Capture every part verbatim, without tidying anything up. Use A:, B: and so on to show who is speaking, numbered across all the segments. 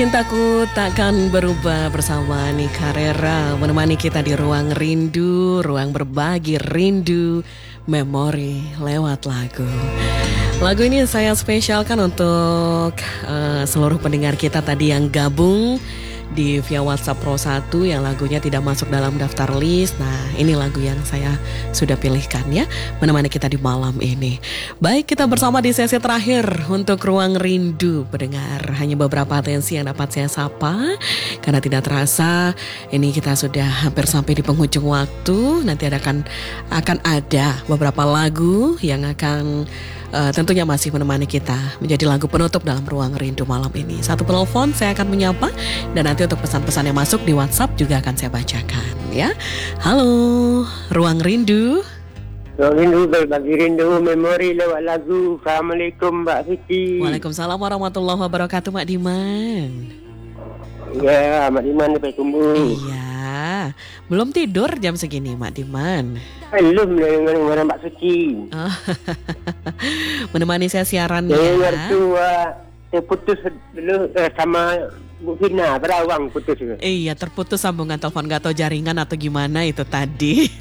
A: Cintaku takkan berubah bersama Nika Rera menemani kita di ruang rindu, ruang berbagi rindu, memori lewat lagu. Lagu ini saya spesialkan untuk uh, seluruh pendengar kita tadi yang gabung di via WhatsApp Pro satu yang lagunya tidak masuk dalam daftar list. Nah, ini lagu yang saya sudah pilihkan ya, menemani kita di malam ini. Baik, kita bersama di sesi terakhir untuk Ruang Rindu pendengar. Hanya beberapa atensi yang dapat saya sapa, karena tidak terasa ini kita sudah hampir sampai di penghujung waktu. Nanti ada akan, akan ada beberapa lagu yang akan Uh, tentunya masih menemani kita menjadi lagu penutup dalam Ruang Rindu malam ini. Satu penelpon saya akan menyapa, dan nanti untuk pesan-pesan yang masuk di WhatsApp juga akan saya bacakan ya. Halo, Ruang Rindu.
B: Ruang Rindu berbagi rindu, memori lewat lagu. Assalamualaikum Mbak Siti.
A: Waalaikumsalam warahmatullahi wabarakatuh, Mak Diman.
B: Ya, Mak Diman sampai tumbuh.
A: Iya, belum tidur jam segini, Mak Diman.
B: Belum dengan Mbak Suci.
A: Oh. Menemani saya siaran ya.
B: Dengar tu uh, terputus dulu uh, sama Bu Fina, berawang putus.
A: Iya, terputus sambungan telepon, gak tahu jaringan atau gimana itu tadi.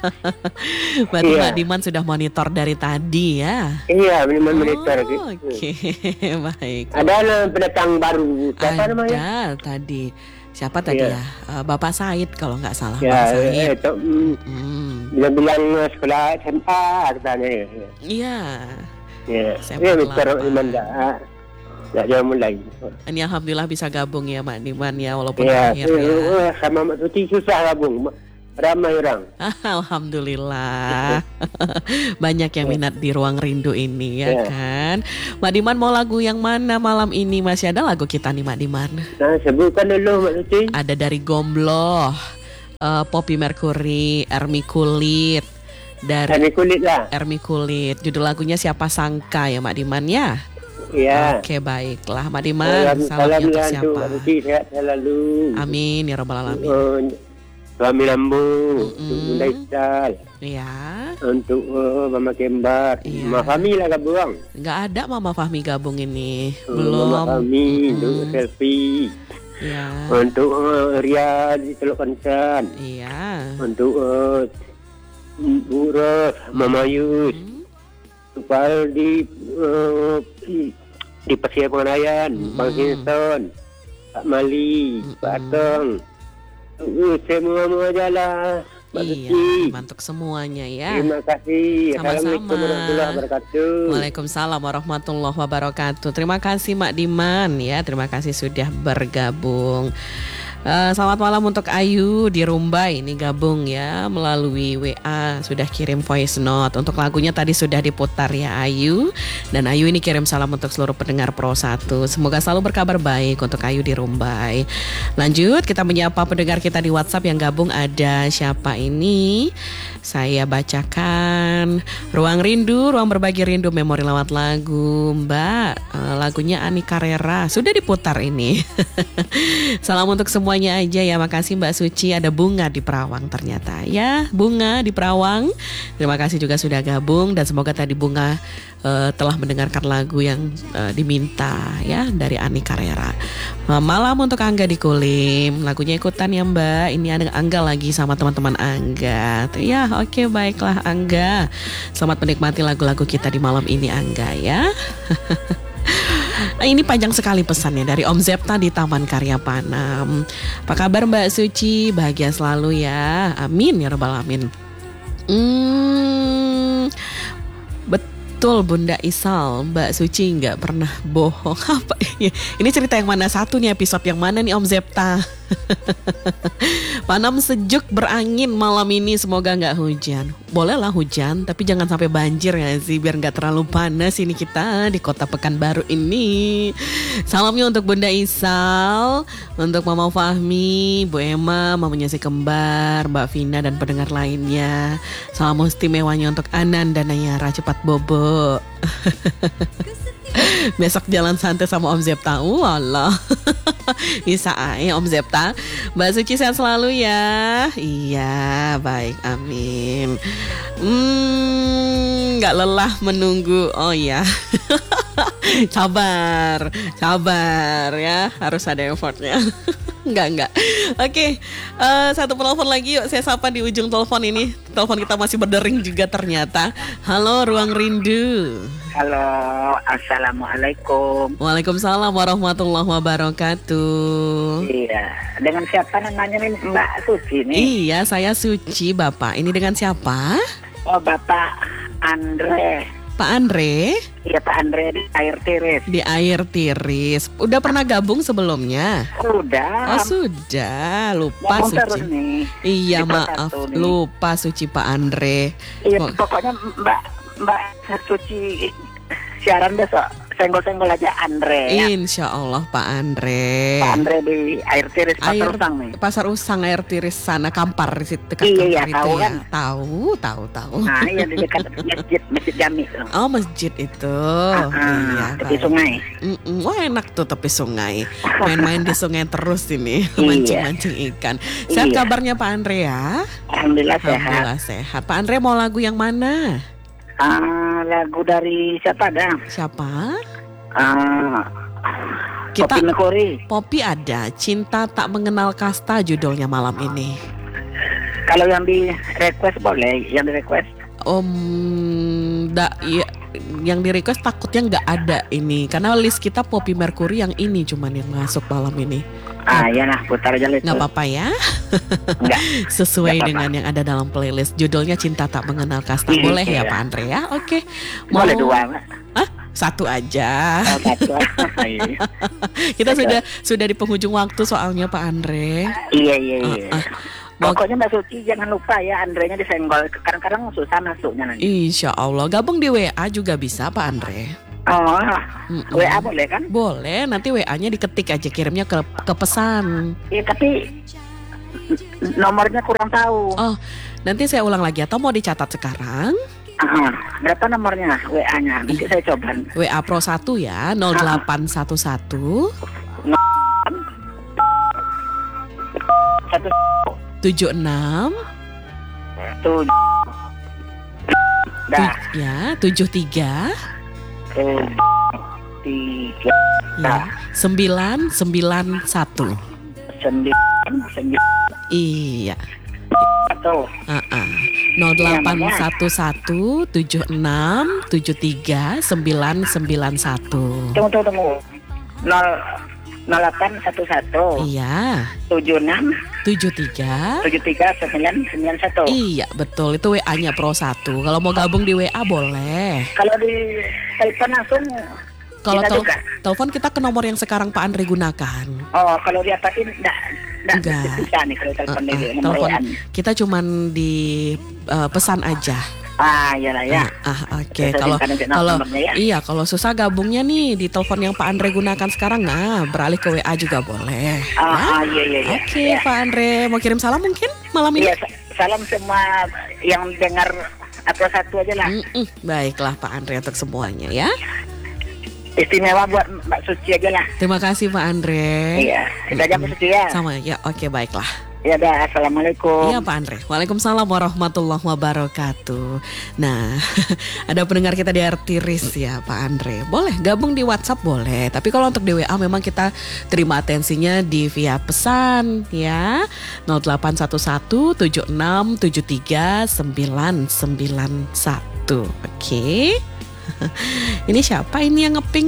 A: Berarti iya. Mbak Diman sudah monitor dari tadi ya?
B: Iya, memang monitor.
A: Oh, oke, okay. Baik.
B: Ada pendatang baru. Siapa
A: Ada
B: namanya?
A: tadi. Siapa tadi
B: iya.
A: ya? Uh, Bapak Said kalau nggak salah.
B: Ya,
A: Bapak Said.
B: Eh, to, mm,
A: mm.
B: bilang-bilang sekolah S M A katanya.
A: Iya.
B: Ya, ya Mister Iman dah. Dah jauh mulai.
A: Ini alhamdulillah bisa gabung ya Mak Diman ya, walaupun
B: ya,
A: akhir ya.
B: Ya. Sama Mak Tuti susah gabung. Ramai orang.
A: Alhamdulillah. Banyak yang minat di Ruang Rindu ini ya, ya kan. Mak Diman mau lagu yang mana malam ini? Masih ada lagu kita nih Mak Diman.
B: Nah, sebutkan dulu Mak Tuti.
A: Ada dari Gombloh, uh, Poppy Mercury, Ermi Kulit. Dari
B: Ermi Kulit lah.
A: Ermi Kulit. Judul lagunya Siapa Sangka ya Mak Diman ya.
B: Iya.
A: Oke, baiklah Mak Diman.
B: Salam
A: untuk siapa?
B: Mak Tuti sehat selalu.
A: Amin ya rabbal alamin.
B: Uh, Suami Lambu, untuk Bunda Isal.
A: Iya.
B: Untuk uh, Mama Kembar,
A: iya.
B: Mama Fahmi lah gabung.
A: Nggak ada Mama Fahmi gabung ini,
B: uh,
A: belum.
B: Mama Fahmi, mm-hmm. untuk selfie.
A: Iya.
B: Untuk uh, Ria di Teluk Kencan.
A: Iya.
B: Untuk uh, Bu Ros, Mama Yus.
A: Mm-hmm.
B: Supaya di uh, di, di Persia Pengarayan, mm-hmm. Bang Hinson, Pak Mali, mm-hmm. Pak Atong. Uh, semua-semua jalan.
A: Iya, untuk semuanya ya.
B: Terima kasih.
A: Sama-sama.
B: Assalamualaikum warahmatullahi wabarakatuh.
A: Waalaikumsalam warahmatullahi wabarakatuh. Terima kasih Mak Diman ya. Terima kasih sudah bergabung. Uh, selamat malam untuk Ayu di Rumbai, ini gabung ya melalui W A, sudah kirim voice note. Untuk lagunya tadi sudah diputar ya Ayu. Dan Ayu ini kirim salam untuk seluruh pendengar Pro satu. Semoga selalu berkabar baik untuk Ayu di Rumbai. Lanjut kita menyapa pendengar kita di WhatsApp yang gabung. Ada siapa ini? Saya bacakan. Ruang Rindu, ruang berbagi rindu, memori lewat lagu. Mbak, uh, lagunya Anika Rera sudah diputar ini. Salam untuk semua semuanya aja ya, makasih Mbak Suci. Ada Bunga di Perawang ternyata ya, Bunga di Perawang. Terima kasih juga sudah gabung, dan semoga tadi Bunga uh, telah mendengarkan lagu yang uh, diminta ya dari Anika Rera. Uh, malam untuk Angga di Kulim, lagunya ikutan ya Mbak. Ini ada Angga lagi sama teman-teman Angga. Ya oke okay, baiklah Angga. Selamat menikmati lagu-lagu kita di malam ini Angga ya. Ini panjang sekali pesannya dari Om Zepta di Taman Karya Panam. Apa kabar Mbak Suci? Bahagia selalu ya. Amin ya rabbal alamin. Hmm, betul Bunda Isal, Mbak Suci nggak pernah bohong. Apa ini? Ini cerita yang mana satu nih, episode yang mana nih Om Zepta? Panam sejuk berangin malam ini, semoga nggak hujan. Bolehlah hujan, tapi jangan sampai banjir ya sih, biar nggak terlalu panas ini kita di kota Pekanbaru ini. Salamnya untuk Bunda Isal, untuk Mama Fahmi, Bu Emma, Mamanya si Kembar, Mbak Vina dan pendengar lainnya. Salam istimewanya untuk Anan dan Nayara, cepat bobo. Besok jalan santai sama Om Zepta. Walah. Bisa aja Om Zepta. Mbak Suci sehat selalu ya. Iya, baik, amin. Hmm, gak lelah menunggu. Oh iya. Sabar, sabar ya, harus ada effortnya. Enggak, enggak. Oke, eh, satu penelpon lagi yuk, saya sapa di ujung telepon ini. Telepon kita masih berdering juga ternyata. Halo, Ruang Rindu.
C: Halo, assalamualaikum.
A: Waalaikumsalam warahmatullahi wabarakatuh.
C: Iya, dengan siapa namanya nih, Mbak Suci nih?
A: Iya, saya Suci, Bapak. Ini dengan siapa?
C: Oh, Bapak Andre.
A: Pak Andre?
C: Iya, Pak Andre di Air Tiris.
A: Di Air Tiris. Udah pernah gabung sebelumnya?
C: Udah.
A: Oh, sudah. Lupa
C: Ngomong terus
A: Suci.
C: nih.
A: Iya,
C: Di
A: maaf.
C: persatu nih.
A: Lupa Suci Pak Andre.
C: Iya,
A: Kok-
C: pokoknya Mbak Mbak Suci siaran besok. Senggol-senggol aja Andre ya.
A: Insya Allah Pak Andre.
C: Pak Andre di Air Tiris Pasar
A: Air
C: Usang nih.
A: Pasar Usang Air Tiris sana Kampar di situ dekat
C: Iya, iya,
A: Kampar itu
C: tahu
A: ya.
C: kan?
A: Tahu, tahu, tahu.
C: Nah, iya di dekat masjid Masjid Jami tuh.
A: Oh, masjid itu.
C: Ah,
A: Iya,
C: tepi
A: baik.
C: sungai.
A: Mm-mm. Wah, enak tuh tepi sungai. Main-main di sungai terus ini,
C: Iya.
A: mancing-mancing ikan. Sehat
C: Iya.
A: kabarnya Pak Andre ya?
C: Alhamdulillah sehat.
A: Alhamdulillah sehat. Pak Andre mau lagu yang mana?
C: Ah, lagu dari siapa dah?
A: Siapa?
C: Ah,
A: Kita-
C: Poppy Mekori.
A: Poppy ada. Cinta Tak Mengenal Kasta judulnya malam ini.
C: Kalau yang di request boleh, yang di request.
A: Om, da, ya, yang di request takutnya nggak ada ini karena list kita Poppy Mercury yang ini cuman yang masuk malam ini.
C: Ah, ya nah, putar aja itu.
A: Nggak apa-apa ya,
C: Enggak.
A: sesuai
C: Nggak apa-apa.
A: dengan yang ada dalam playlist. Judulnya Cinta Tak Mengenal Kasta.
C: Iya,
A: Boleh ya
C: iya.
A: Pak Andre ya? Oke.
C: Boleh dua, Mbak.
A: Hah? Satu aja.
C: Oh, satu. Iya.
A: Kita
C: Satu.
A: sudah sudah di penghujung waktu soalnya Pak Andre.
C: Iya, iya, iya.
A: Ah, ah. Mau-
C: Pokoknya Mbak Suci jangan lupa ya, Andrenya disenggol. Kadang-kadang susah masuknya nanti.
A: Insya Allah gabung di W A juga bisa Pak Andre.
C: Oh,
A: Mm-mm.
C: W A boleh kan?
A: Boleh, nanti W A-nya diketik aja, kirimnya ke ke pesan.
C: Iya, tapi nomornya kurang tahu.
A: Oh, nanti saya ulang lagi atau mau dicatat sekarang?
C: Ah, berapa nomornya W A-nya? Nanti saya coba.
A: W A Pro satu ya, nol delapan satu satu
C: Satu
A: tujuh enam
C: tujuh. Dah.
A: tu- ya, tujuh tiga
C: Tujuh tiga.
A: ya,
C: Dah.
A: sembilan sembilan satu.
C: Sembilan sembilan
A: Iya.
C: satu.
A: Uh -uh. nol delapan satu satu tujuh enam tujuh tiga sembilan sembilan satu.
C: Tunggu tunggu tunggu. Nol nol delapan satu satu
A: Iya,
C: tujuh enam
A: tujuh tiga.
C: tujuh tiga sembilan sembilan satu.
A: Iya, betul. Itu W A-nya Pro satu. Kalau mau gabung di W A boleh.
C: Kalau di telepon langsung.
A: Kalau
C: bisa
A: tel-
C: juga?
A: telepon kita ke nomor yang sekarang Pak Andre gunakan.
C: Oh, kalau diapain enggak enggak
A: Enggak.
C: bisa nih kalau telepon
A: Uh-uh,
C: di nomor
A: telepon
C: W A.
A: kita cuman di uh, pesan aja.
C: Ah, iyalah ya.
A: Ah, oke.
C: Saya
A: Kalau
C: simpan nanti
A: kalau
C: nomornya ya.
A: iya, kalau susah gabungnya nih di telepon yang Pak Andre gunakan sekarang, nah beralih ke W A juga boleh. Ya?
C: Ah, ah, iya iya iya.
A: Oke,
C: Ya.
A: Pak Andre mau kirim salam mungkin malam ini?
C: Iya, sa- salam semua yang dengar atau satu aja lah.
A: Mm-mm, baiklah Pak Andre untuk semuanya ya.
C: Istimewa buat Mbak Suci aja lah.
A: Terima kasih Pak Andre.
C: Iya, itu aja Mbak Suci ya.
A: Sama ya, oke baiklah.
C: Ya dah, assalamualaikum.
A: Iya Pak Andre. Waalaikumsalam warahmatullahi wabarakatuh. Nah, ada pendengar kita di Artiris ya Pak Andre. Boleh gabung di WhatsApp boleh. Tapi kalau untuk di W A memang kita terima atensinya di via pesan ya. nol delapan satu satu tujuh enam tujuh tiga sembilan sembilan satu. Oke. Ini siapa ini yang ngeping?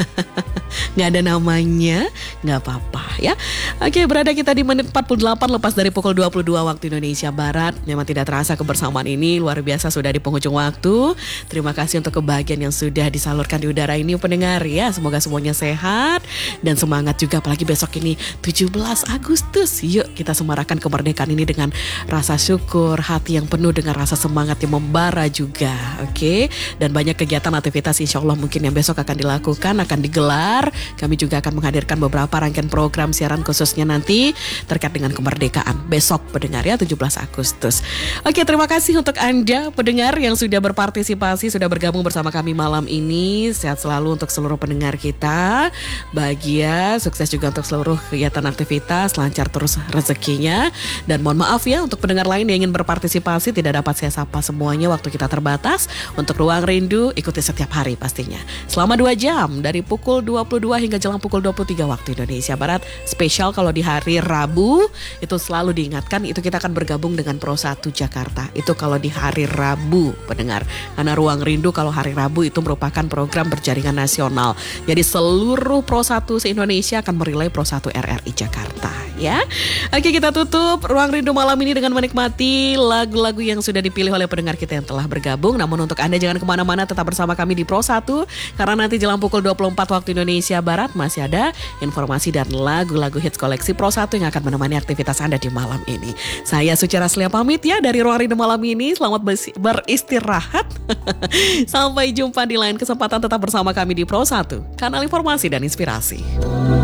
A: Nggak ada namanya, nggak apa-apa ya. Oke, berada kita di menit empat puluh delapan lepas dari pukul dua puluh dua waktu Indonesia Barat. Memang tidak terasa kebersamaan ini luar biasa sudah di penghujung waktu. Terima kasih untuk kebahagiaan yang sudah disalurkan di udara ini pendengar ya. Semoga semuanya sehat dan semangat juga apalagi besok ini tujuh belas Agustus. Yuk kita semarakan kemerdekaan ini dengan rasa syukur, hati yang penuh dengan rasa semangat yang membara juga. Oke, dan banyak kegiatan aktivitas insya Allah mungkin yang besok akan dilakukan, akan digelar pendengar, kami juga akan menghadirkan beberapa rangkaian program siaran khususnya nanti terkait dengan kemerdekaan besok pendengar ya, tujuh belas Agustus. Oke, terima kasih untuk Anda pendengar yang sudah berpartisipasi, sudah bergabung bersama kami malam ini. Sehat selalu untuk seluruh pendengar kita, bahagia, sukses juga untuk seluruh kegiatan aktivitas, lancar terus rezekinya. Dan mohon maaf ya untuk pendengar lain yang ingin berpartisipasi, tidak dapat saya sapa semuanya, waktu kita terbatas. Untuk Ruang Rindu ikuti setiap hari pastinya selama dua jam dari pukul dua puluh dua hingga jelang pukul dua puluh tiga waktu Indonesia Barat. Spesial kalau di hari Rabu itu selalu diingatkan, itu kita akan bergabung dengan Pro satu Jakarta. Itu kalau di hari Rabu pendengar, karena Ruang Rindu kalau hari Rabu itu merupakan program berjaringan nasional. Jadi seluruh Pro satu se-Indonesia akan merilai Pro satu R R I Jakarta ya. Oke, kita tutup Ruang Rindu malam ini dengan menikmati lagu-lagu yang sudah dipilih oleh pendengar kita yang telah bergabung. Namun untuk Anda jangan kemana-mana, tetap bersama kami di Pro satu, karena nanti jelang pukul dua puluh empat waktu Indonesia Barat masih ada informasi dan lagu-lagu hits koleksi Pro satu yang akan menemani aktivitas Anda di malam ini. Saya Suci Raslia pamit ya dari Ruang Rindu malam ini. Selamat beristirahat. Sampai jumpa di lain kesempatan, tetap bersama kami di Pro satu, kanal informasi dan inspirasi.